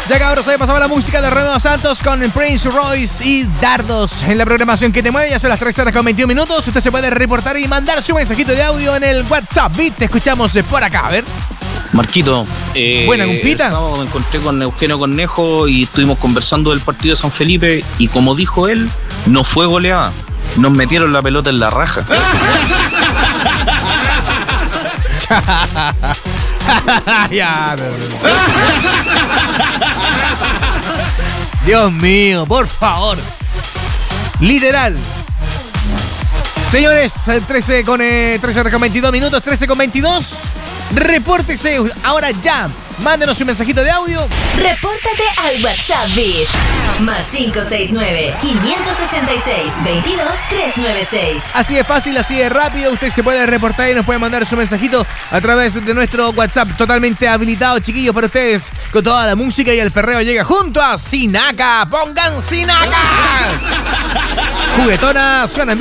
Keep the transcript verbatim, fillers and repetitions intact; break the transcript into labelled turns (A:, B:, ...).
A: Ya cabros, hoy pasaba la música de Romeo Santos con Prince Royce y Dardos en la programación que te mueve. Ya son las tres horas con veintiún minutos. Usted se puede reportar y mandar su mensajito de audio en el WhatsApp. Beat, te escuchamos por acá, a ver.
B: Marquito, eh,
A: buena compita.
B: El sábado me encontré con Eugenio Cornejo y estuvimos conversando del partido de San Felipe y como dijo él, no fue goleada, nos metieron la pelota en la raja.
A: Ya, Dios mío, por favor. Literal. Señores, trece con eh, trece horas con veintidós minutos, trece con veintidós. Repórtese ahora ya. Mándenos un mensajito de audio.
C: Repórtate al WhatsApp Beat. Más cinco seis nueve, cinco seis seis, veintidós, trescientos noventa y seis.
A: Así de fácil, así de rápido. Usted se puede reportar y nos puede mandar su mensajito a través de nuestro WhatsApp totalmente habilitado, chiquillos, para ustedes. Con toda la música y el perreo llega junto a Sinaca. ¡Pongan Sinaca! Juguetona, suena en